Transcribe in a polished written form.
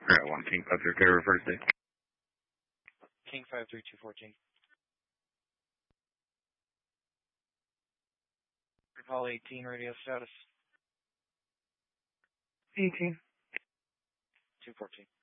Alright, 1 King 530, reverse day. King 53214. Call 18, radio status. 18. 214.